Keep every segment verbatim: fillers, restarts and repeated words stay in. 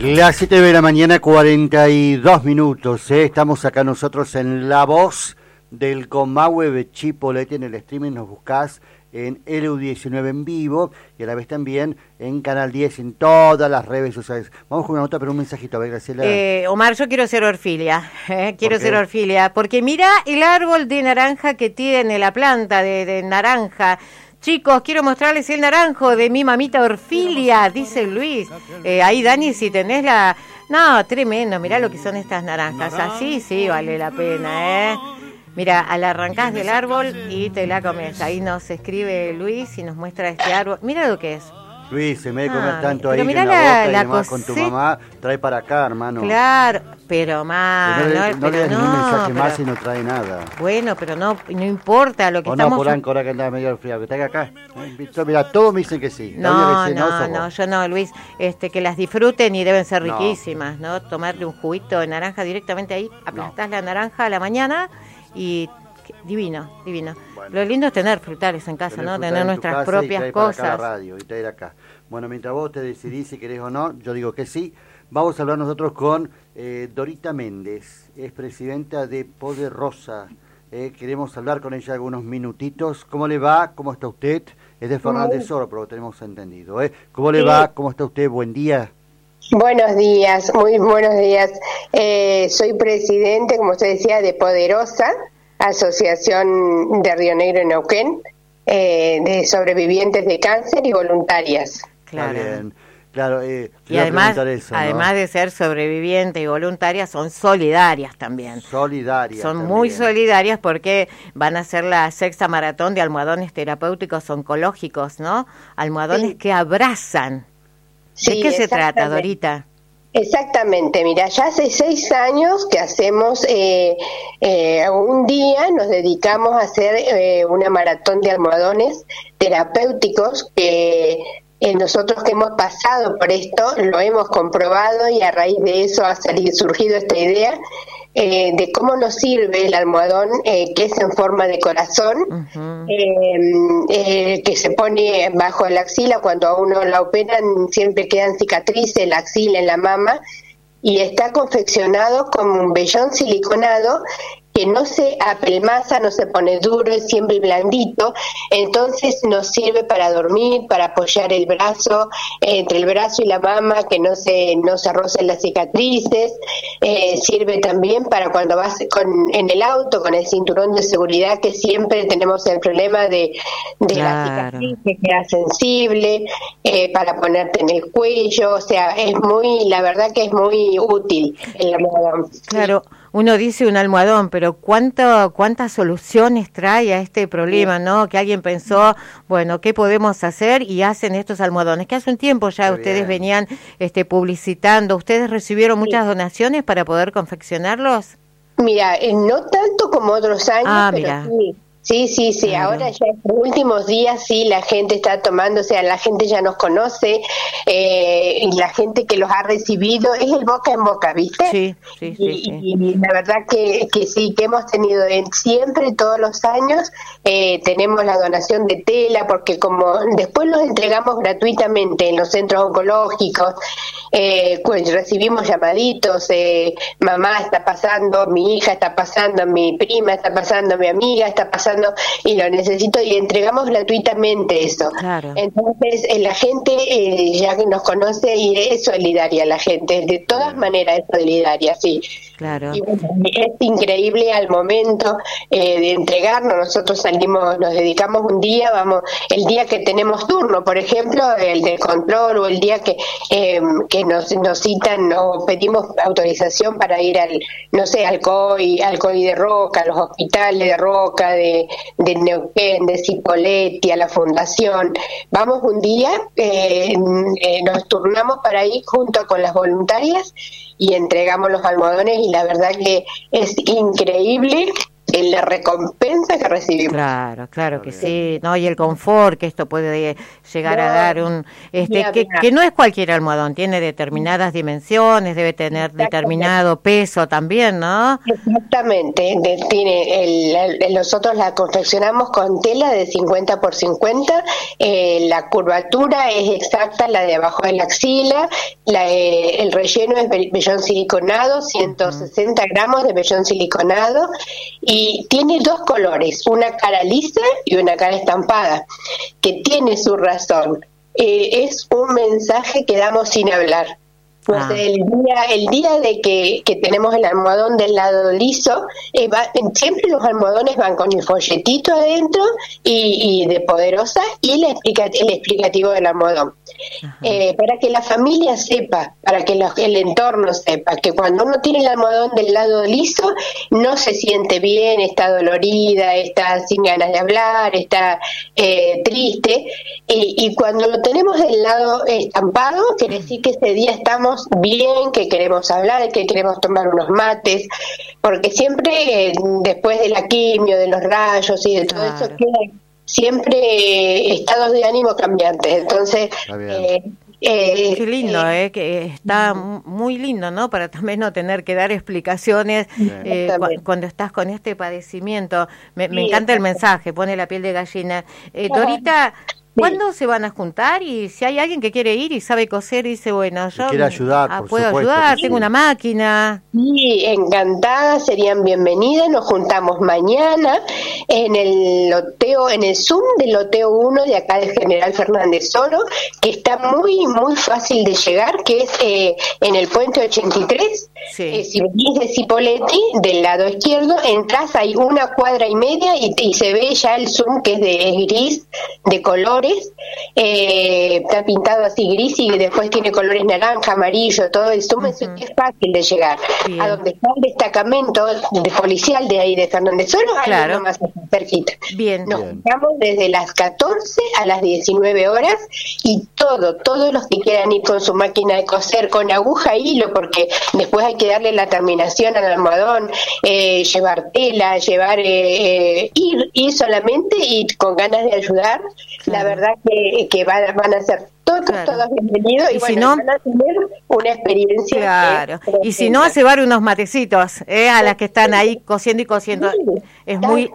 Las siete de la mañana, cuarenta y dos minutos. ¿eh? Estamos acá nosotros en La Voz del Comahue de Chipolete. En el streaming nos buscás en L U diecinueve en vivo y a la vez también en Canal diez en todas las redes sociales. Vamos con una nota, pero un mensajito. A ver, Graciela. Eh, Omar, yo quiero ser orfilia. Eh, quiero ser orfilia. Porque mira el árbol de naranja que tiene, la planta de, de naranja. Chicos, quiero mostrarles el naranjo de mi mamita Orfilia, dice Luis. Eh, ahí, Dani, si tenés la... No, tremendo, mirá lo que son estas naranjas. Así sí vale la pena, ¿eh? Mira, al arrancás del árbol y te la comes. Ahí nos escribe Luis y nos muestra este árbol. Mira lo que es. Luis, se me debe comer Ah, tanto pero ahí mirá en la, la- boca y la demás con tu coseta. mamá. Trae para acá, hermano. Claro, pero más... Que no, le- no, no le pero das ningún no, mensaje pero- más y no trae nada. Bueno, pero no, no importa lo que O no, estamos... por Ancora que andaba medio frío. Que traiga acá. ¿eh? Mira, todos me dicen que sí. La única No, que dice no, sos no, vos. yo no, Luis, este, que las disfruten y deben ser No. riquísimas, ¿no? Tomarle un juguito de naranja directamente ahí, aplastás la naranja a la mañana y que- divino, divino. Bueno. Lo lindo es tener frutales en casa, Tener ¿no? fruta Tener en tu nuestras casa y propias traer para acá la cosas. radio y traer acá. Bueno, mientras vos te decidís si querés o no, yo digo que sí. Vamos a hablar nosotros con eh, Dorita Méndez, es presidenta de Poderosa. Eh, queremos hablar con ella algunos minutitos. ¿Cómo le va? ¿Cómo está usted? Es de Fernández Oro, pero lo tenemos entendido. ¿eh? ¿Cómo le Sí. va? ¿Cómo está usted? Buen día. Buenos días, muy buenos días. Eh, soy presidente, como usted decía, de Poderosa, Asociación de Río Negro y Neuquén, eh, de sobrevivientes de cáncer y voluntarias. Claro. Está bien. Claro, eh, Y iba a además, preguntar eso, ¿no? además de ser sobrevivientes y voluntarias, son solidarias también. Solidarias Son también. muy solidarias porque van a hacer la sexta maratón de almohadones terapéuticos oncológicos, ¿no? Almohadones Sí. que abrazan. ¿De Sí, qué se trata, exactamente. Dorita? Exactamente, mira, ya hace seis años que hacemos, eh, eh, un día nos dedicamos a hacer eh, una maratón de almohadones terapéuticos que eh, nosotros que hemos pasado por esto lo hemos comprobado y a raíz de eso ha salido, surgido esta idea eh, de cómo nos sirve el almohadón eh, que es en forma de corazón. Ujú. Eh, eh, que se pone bajo la axila. Cuando a uno la operan siempre quedan cicatrices en la axila, en la mama, y está confeccionado con un vellón siliconado que no se apelmaza, no se pone duro, es siempre blandito, entonces nos sirve para dormir, para apoyar el brazo, eh, entre el brazo y la mama, que no se no se rocen las cicatrices, eh, sirve también para cuando vas con, en el auto con el cinturón de seguridad, que siempre tenemos el problema de, de la Claro. cicatriz, que queda sensible, eh, para ponerte en el cuello, o sea, es muy, la verdad que es muy útil el almohadón. Claro, uno dice un almohadón, pero ¿cuánto, cuántas soluciones trae a este problema, ¿no? Que alguien pensó, bueno, ¿qué podemos hacer? Y hacen estos almohadones, que hace un tiempo ya Qué ustedes bien. venían este, publicitando. ¿Ustedes recibieron muchas donaciones para poder confeccionarlos? Mira, eh, no tanto como otros años, Ah, pero mira. sí. Sí, sí, sí, Claro. ahora ya en los últimos días sí la gente está tomando, o sea, la gente ya nos conoce, eh, y la gente que los ha recibido es el boca en boca, ¿viste? Sí, sí, sí, Y, sí. y la verdad que, que sí, que hemos tenido en- siempre, todos los años, eh, tenemos la donación de tela, porque como después los entregamos gratuitamente en los centros oncológicos, eh, pues recibimos llamaditos, eh, mamá está pasando, mi hija está pasando, mi prima está pasando, mi amiga está pasando, y lo necesito, y entregamos gratuitamente eso. Claro. Entonces, eh, la gente eh, ya que nos conoce y es solidaria la gente, de todas maneras es solidaria, sí. Claro. Y bueno, es increíble al momento eh, de entregarnos. Nosotros salimos, nos dedicamos un día, vamos, el día que tenemos turno, por ejemplo, el del control, o el día que eh, que nos, nos citan o pedimos autorización para ir al, no sé, al C O I, al C O I de Roca, a los hospitales de Roca, de, de Neuquén, de Cipolletti, a la fundación. Vamos un día, eh, eh, nos turnamos para ir junto con las voluntarias y entregamos los almohadones, y la verdad que es increíble en la recompensa que recibimos. Claro, claro que sí, no, y el confort que esto puede llegar no, a dar un este que, que no es cualquier almohadón, tiene determinadas dimensiones, debe tener determinado peso también, ¿no? Exactamente, de, tiene el, el, nosotros la confeccionamos con tela de cincuenta por cincuenta, eh, la curvatura es exacta, la de abajo de la axila, la, eh, el relleno es vellón siliconado, ciento sesenta uh-huh. gramos de vellón siliconado, y tiene dos colores, una cara lisa y una cara estampada, que tiene su razón. Eh, es un mensaje que damos sin hablar. Pues ah. el día el día de que, que tenemos el almohadón del lado liso, eh, va, siempre los almohadones van con el folletito adentro y, y de Poderosa y el, explica, el explicativo del almohadón. Eh, para que la familia sepa, para que los, el entorno sepa que cuando uno tiene el almohadón del lado liso no se siente bien, está dolorida, está sin ganas de hablar, está eh, triste, y, y cuando lo tenemos del lado estampado quiere decir que ese día estamos bien, que queremos hablar, que queremos tomar unos mates, porque siempre eh, después de la quimio, de los rayos y de todo claro. eso queda siempre eh, estados de ánimo cambiantes. Entonces eh, eh, qué lindo, eh, eh, que está muy lindo, ¿no? Para también no tener que dar explicaciones eh, cu- cuando estás con este padecimiento. Me, me encanta el mensaje, pone la piel de gallina. Eh, Dorita, ¿cuándo sí. se van a juntar? Y si hay alguien que quiere ir y sabe coser, dice, bueno, yo quiere ayudar, ah, por puedo supuesto, ayudar, sí. tengo una máquina. Sí, encantadas, serían bienvenidas. Nos juntamos mañana en el loteo, en el Zoom del loteo uno de acá del General Fernández Oro, que está muy, muy fácil de llegar, que es eh, en el puente ochenta y tres. Sí. Eh, si venís de Cipolletti, del lado izquierdo, entras, hay una cuadra y media y, y se ve ya el Zoom, que es de es gris, de colores, eh, está pintado así gris y después tiene colores naranja, amarillo, todo el Zoom. Uh-huh. Es, es fácil de llegar. Bien. A donde está el destacamento de policial de ahí de Fernández Oro, claro. Ahí nomás cerquita. Bien. Nos juntamos desde las catorce a las diecinueve horas y todo, todos los que quieran ir con su máquina de coser, con aguja e hilo, porque después hay que darle la terminación al almohadón, eh, llevar tela, llevar eh, eh, ir, ir solamente y con ganas de ayudar. La verdad que, que van, van a ser todos, claro. todos bienvenidos y, y bueno, si no, van a tener una experiencia. Claro, que, y si no, a cebar unos matecitos eh, a las que están ahí cosiendo y cosiendo. Sí, es muy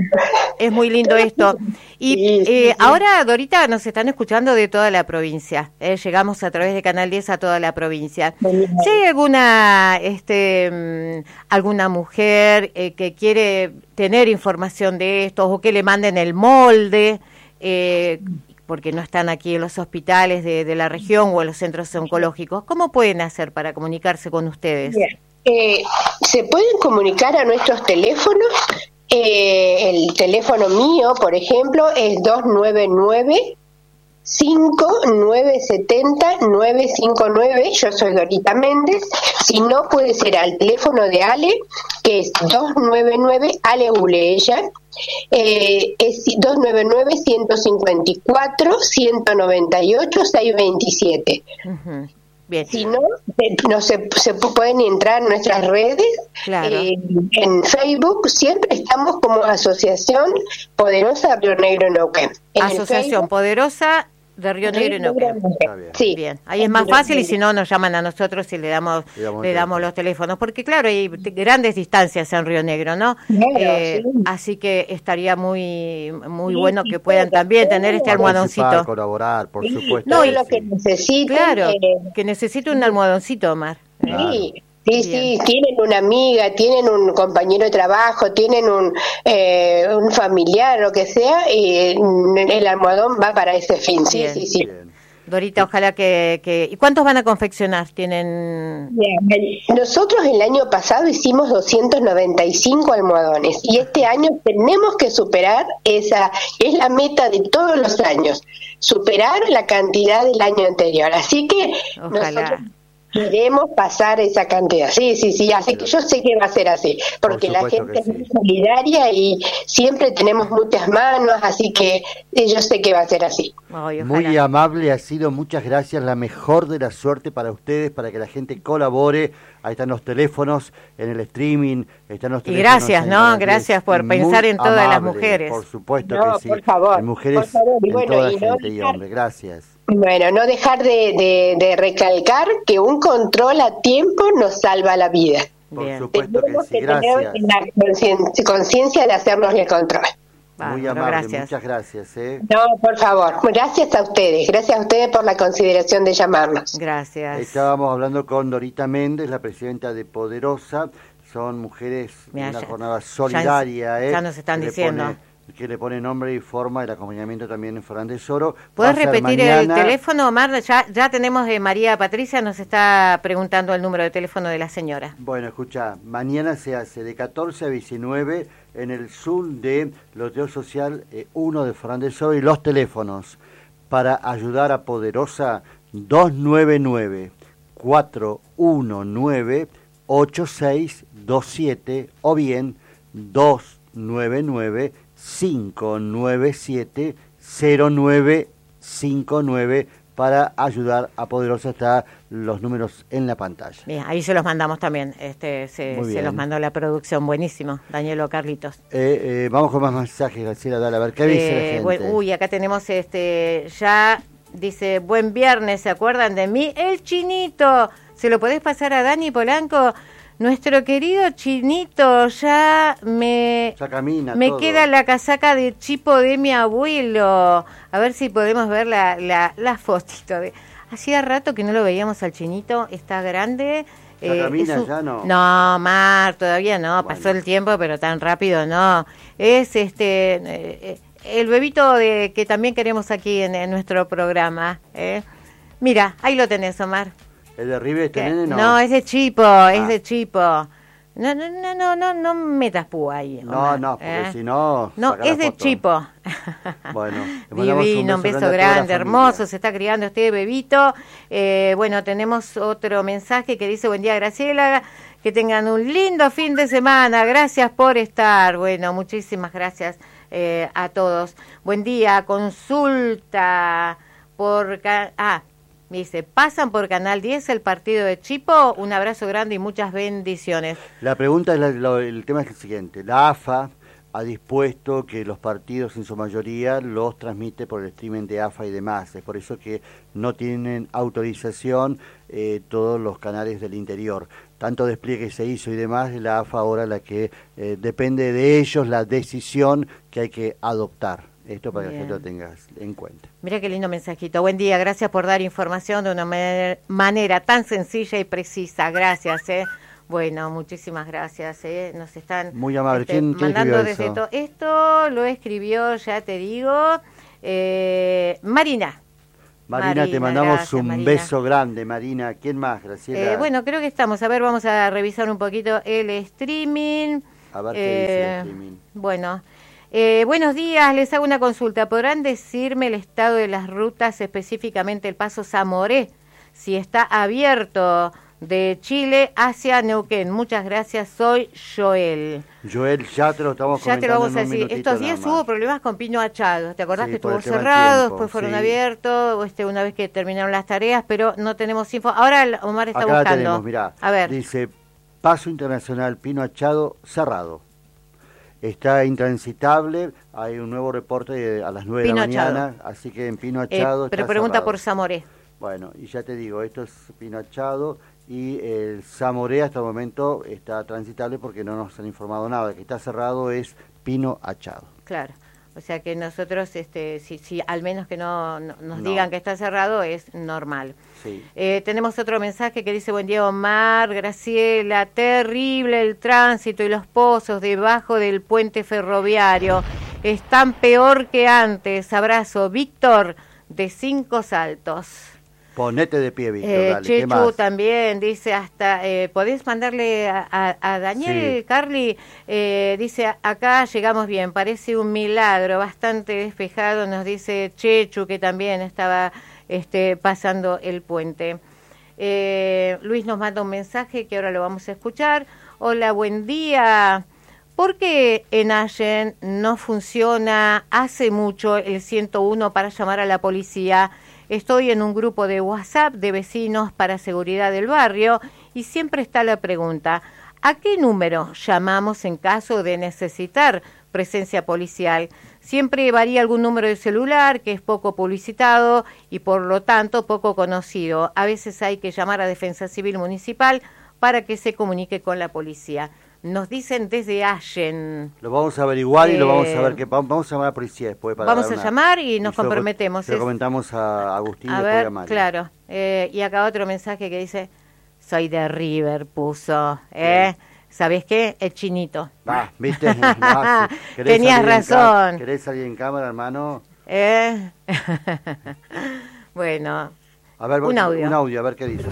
es muy lindo esto. Y sí, sí, eh, sí. Ahora, Dorita, nos están escuchando de toda la provincia. Eh, llegamos a través de Canal diez a toda la provincia. Sí. Si hay alguna, este, alguna mujer eh, que quiere tener información de esto o que le manden el molde, eh, porque no están aquí en los hospitales de, de la región o en los centros oncológicos, ¿cómo pueden hacer para comunicarse con ustedes? Bien. Eh, se pueden comunicar a nuestros teléfonos. Eh, el teléfono mío, por ejemplo, es dos nueve nueve, cinco nueve siete cero, nueve cinco nueve. Yo soy Dorita Méndez. Si no, puede ser al teléfono de Ale, que es dos nueve nueve, Ale Ule, ella. Eh, es dos nueve nueve, uno cinco cuatro, uno nueve ocho, seis dos siete. Uh-huh. Bien. Si no, no se, se pueden entrar en nuestras redes, claro. eh, en Facebook siempre estamos como Asociación Poderosa Río Negro Neuquén. En Asociación Poderosa de Río Negro y Neuquén. Sí. Bien, ahí es más fácil y si no nos llaman a nosotros y le damos Digamos le damos los teléfonos, porque claro, hay grandes distancias en Río Negro, ¿no? Claro, eh, sí. Así que estaría muy muy sí, bueno que puedan también tener este almohadoncito. Colaborar, por supuesto. No, y lo que necesiten. Claro, eh, que necesite un almohadoncito, Omar. Claro. Sí. Sí, sí, tienen una amiga, tienen un compañero de trabajo, tienen un eh, un familiar, lo que sea, y el almohadón va para ese fin. Sí, Bien. sí, sí. Bien. Dorita, ojalá que, que... ¿Y cuántos van a confeccionar? ¿Tienen...? Bien. Nosotros el año pasado hicimos doscientos noventa y cinco almohadones y este año tenemos que superar esa, es la meta de todos los años, superar la cantidad del año anterior. Así que ojalá. nosotros queremos pasar esa cantidad. Sí, sí, sí, así que yo sé que va a ser así, porque la gente es muy solidaria y siempre tenemos muchas manos, así que eh, yo sé que va a ser así. Ay, muy amable ha sido, muchas gracias, la mejor de la suerte para ustedes, para que la gente colabore. Ahí están los teléfonos en el streaming, están los teléfonos. Y gracias, ¿no? Gracias por pensar en todas las mujeres. Por supuesto no, que sí. Por favor. En mujeres, por favor. Y en bueno, toda y gente no y dejar, hombre. Gracias. Bueno, no dejar de, de, de recalcar que un control a tiempo nos salva la vida. Por Bien. supuesto Tenemos que sí, que gracias. tener la conciencia de hacernos el control. Muy Bárbaro, amable, gracias. muchas gracias. ¿eh? No, por favor. Gracias a ustedes. Gracias a ustedes por la consideración de llamarnos. Gracias. Estábamos hablando con Dorita Méndez, la presidenta de Poderosa. Son mujeres Mirá, en una ya- jornada solidaria. ya- ¿eh? ya nos están que le diciendo. pone- que le pone nombre y forma, el acompañamiento también en Fernández Oro. ¿Puedes Va a ser repetir mañana. el teléfono, Omar? Ya, ya tenemos de María Patricia, nos está preguntando el número de teléfono de la señora. Bueno, escucha, mañana se hace de catorce a diecinueve en el Zoom de Loteo Social eh, uno de Fernández Oro, y los teléfonos para ayudar a Poderosa dos nueve nueve, cuatro uno nueve, ocho seis dos siete o bien dos nueve nueve, cinco nueve siete, cero nueve cinco nueve para ayudar a Poderosa. Está los números en la pantalla. Bien, ahí se los mandamos también, este, se, Muy se bien. los mandó la producción, buenísimo, Danielo, Carlitos. Eh, eh, vamos con más mensajes, Graciela, dale, a ver, ¿qué dice Eh, la gente? bueno, uy, acá tenemos este, ya dice, buen viernes, ¿se acuerdan de mí? El Chinito, ¿se lo podés pasar a Dani Polanco? Nuestro querido Chinito, ya me, Ya camina me todo. queda la casaca de chipo de mi abuelo. A ver si podemos ver la, la, la fotito. De... Hacía rato que no lo veíamos al Chinito, está grande. ¿Ya camina? es un- ¿Ya no? No, Mar, todavía no, Bueno. pasó el tiempo, pero tan rápido no. Es este... eh, eh, el bebito de que también queremos aquí en, en nuestro programa. ¿eh? Mira, ahí lo tenés, Omar. ¿El de River este ¿Qué? nene? No, No, es de Chipo, Ah. es de Chipo. No, no, no, no, no, no metas pú ahí. no, Omar, no, porque ¿eh? si no... No, saca la es de foto. Chipo. Bueno, le mandamos Divino, un beso a toda la grande, familia. hermoso, se está criando este bebito. Eh, bueno, tenemos otro mensaje que dice, buen día Graciela, que tengan un lindo fin de semana, gracias por estar. Bueno, muchísimas gracias eh, a todos. Buen día, consulta por... ca- Ah, dice, ¿pasan por Canal diez el partido de Chipo? Un abrazo grande y muchas bendiciones. La pregunta, es la- lo- el tema es el siguiente. La A F A ha dispuesto que los partidos en su mayoría los transmite por el streaming de A F A y demás. Es por eso que no tienen autorización eh, todos los canales del interior. Tanto despliegue se hizo y demás, la A F A ahora la que eh, depende de ellos la decisión que hay que adoptar. Esto para que la Bien. gente lo tengas en cuenta. Mira qué lindo mensajito. Buen día, gracias por dar información de una manera, manera tan sencilla y precisa. Gracias, eh. Bueno, muchísimas gracias, eh. Nos están Muy amable. este, ¿Quién, quién mandando escribió desde eso? to- Esto lo escribió, ya te digo, eh, Marina. Marina, Marina, te mandamos gracias, un Marina. beso grande, Marina. ¿Quién más, Graciela? Eh, bueno, creo que estamos. A ver, vamos a revisar un poquito el streaming. A ver qué dice el Eh, streaming. Bueno, eh, buenos días, les hago una consulta. ¿Podrán decirme el estado de las rutas, específicamente el paso Zamoré, si está abierto de Chile hacia Neuquén? Muchas gracias, soy Joel. Joel, ya te lo estamos Ya te comentando lo vamos en a un decir. minutito Estos días nada más. hubo problemas con Pino Achado. ¿Te acordás Sí, que por estuvo el tema del cerrado? tiempo, Después fueron sí. abiertos, este, una vez que terminaron las tareas, pero no tenemos info. Ahora el- Omar está Acá la buscando. tenemos, mirá. A ver. Dice, Paso Internacional Pino Achado cerrado. Está intransitable, hay un nuevo reporte de- a las nueve de la Pino Achado. mañana, así que en Pino Eh, Achado pero está pregunta cerrado. por Zamoré. Bueno, y ya te digo, esto es Pino Achado y el Zamoré hasta el momento está transitable porque no nos han informado nada. El que está cerrado es Pino Achado. Claro. O sea que nosotros, este, si, si al menos que no, no- nos No. digan que está cerrado, es normal. Sí. Eh, tenemos otro mensaje que dice, buen día Omar, Graciela, terrible el tránsito y los pozos debajo del puente ferroviario. Están peor que antes. Abrazo, Víctor, de Cinco Saltos. Ponete de pie, Víctor, Eh, dale, ¿qué Chechu más? también dice hasta, eh, ¿podés mandarle a, a- a Daniel, Sí. Carly? Eh, dice, acá llegamos bien, parece un milagro, bastante despejado, nos dice Chechu, que también estaba este, pasando el puente. Eh, Luis nos manda un mensaje que ahora lo vamos a escuchar. Hola, buen día. ¿Por qué en Allen no funciona hace mucho el ciento uno para llamar a la policía? Estoy en un grupo de WhatsApp de vecinos para seguridad del barrio y siempre está la pregunta, ¿a qué número llamamos en caso de necesitar presencia policial? Siempre varía algún número de celular que es poco publicitado y por lo tanto poco conocido. A veces hay que llamar a Defensa Civil Municipal para que se comunique con la policía. Nos dicen desde Allen. Lo vamos a averiguar eh, y lo vamos a ver. Que vamos a llamar a la policía después. Para vamos a una, llamar y nos y comprometemos. Se lo comentamos a Agustín a y ver, a Mario. Claro. Eh, y acá otro mensaje que dice, soy de River, puso. ¿eh? ¿Sabés qué? El chinito. Ah, ¿viste? No, si tenías razón. ¿Querés salir en cámara, hermano? ¿Eh? Bueno. A ver, un audio. Un audio, a ver qué dice.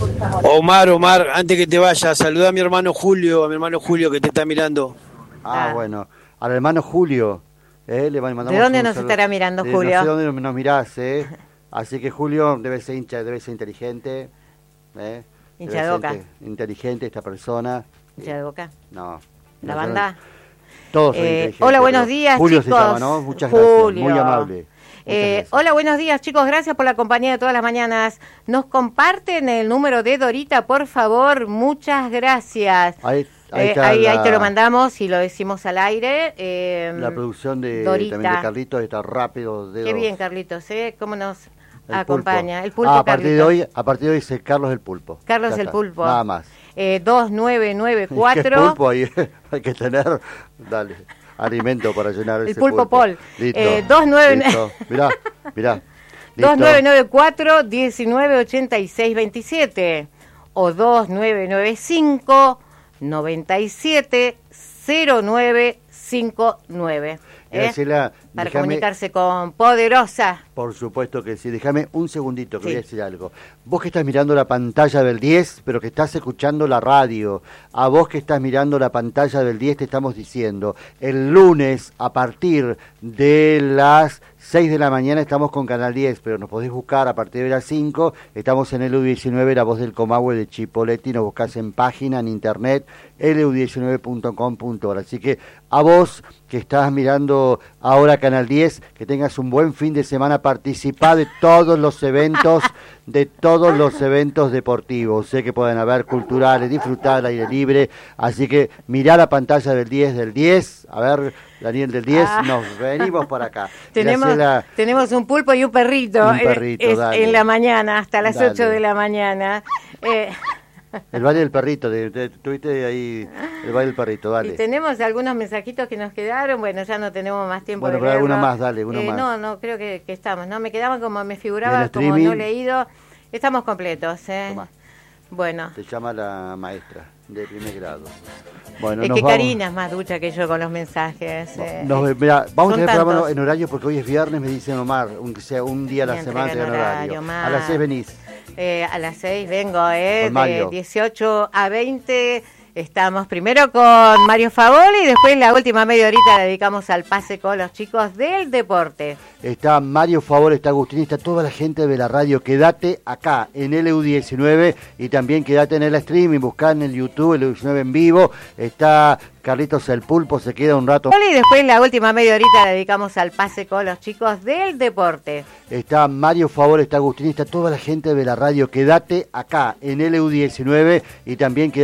Omar, Omar, antes que te vayas, saluda a mi hermano Julio, a mi hermano Julio que te está mirando. Ah, ah. bueno. Al hermano Julio. Eh, le mandamos ¿De dónde nos saludo. Estará mirando de, Julio? No sé dónde nos mirás, ¿eh? Así que Julio debe ser hincha, debe ser inteligente. ¿eh? Hincha de Boca. Inteligente esta persona. ¿Hincha de Boca? No. ¿La no, banda? No, todos son eh, inteligentes. Hola, buenos días, Julio chicos. se llama, ¿no? Muchas Julio. gracias, muy amable. Eh, hola, buenos días, chicos. Gracias por la compañía de todas las mañanas. ¿Nos comparten el número de Dorita, por favor? Muchas gracias. Ahí, ahí, eh, está ahí, la, ahí te lo mandamos y lo decimos al aire. Eh, la producción de, Dorita. también de Carlitos está rápido. Qué bien, Carlitos, ¿eh? ¿Cómo nos el acompaña? Pulpo. El pulpo, ah, a partir Carlitos. de hoy, a partir de hoy es Carlos el Pulpo. Carlos ya el está. Pulpo. Nada más. Eh, dos nueve nueve cuatro. ¿Qué pulpo ahí? Hay que tener, dale, alimento para llenar el ese pulpo. pulpo. Paul. Listo. Eh, dos nueve Listo. Mirá, mirá. dos nueve nueve cuatro, diecinueve ochenta y seis veintisiete o dos nueve nueve cinco, noventa y siete cero nueve cinco nueve. ¿eh? Graciela, Para déjame, comunicarse con Poderosa. Por supuesto que sí. Déjame un segundito que sí. voy a decir algo. Vos que estás mirando la pantalla del diez, pero que estás escuchando la radio, a vos que estás mirando la pantalla del diez te estamos diciendo, el lunes a partir de las seis de la mañana estamos con Canal diez, pero nos podés buscar a partir de las cinco, estamos en L U diecinueve, La Voz del Comahue de Chipolletti, nos buscás en página, en internet, L U diecinueve punto com punto or. Así que a vos que estás mirando ahora Canal diez, que tengas un buen fin de semana, participá de todos los eventos, de todos los eventos deportivos, sé que pueden haber culturales, disfrutar al aire libre, así que mirá la pantalla del diez del diez, a ver, Daniel del diez, ah. nos venimos por acá. Tenemos, la... tenemos un pulpo y un perrito, un perrito es, dale. en la mañana, hasta las dale. ocho de la mañana. Eh... El baile del perrito, de, de, tuviste ahí el baile del perrito, dale. Y tenemos algunos mensajitos que nos quedaron, bueno, ya no tenemos más tiempo bueno, de pero leerlo. alguno más, dale, uno eh, más. No, no, creo que, que estamos, ¿no? Me quedaban como me figuraba, como no leído. Estamos completos, ¿eh? Tomá. Bueno. Te llama la maestra de primer grado. Bueno, es nos que vamos. Karina es más ducha que yo con los mensajes. Eh. Nos, mira, vamos Son a tener programa en horario porque hoy es viernes, me dicen Omar, aunque sea un día a la semana en horario. horario. A las seis venís. Eh, a las seis vengo, eh, de dieciocho a veinte. Estamos primero con Mario Favoli y después la última media horita la dedicamos al pase con los chicos del deporte. Está Mario Favoli, está Agustín, está toda la gente de la radio. Quédate acá en L U diecinueve y también quédate en el streaming, buscá en el YouTube L U diecinueve en vivo. Está Carlitos el Pulpo, se queda un rato. Y después la última media horita la dedicamos al pase con los chicos del deporte. Está Mario Favoli, está Agustín, está toda la gente de la radio. Quédate acá en L U diecinueve y también quédate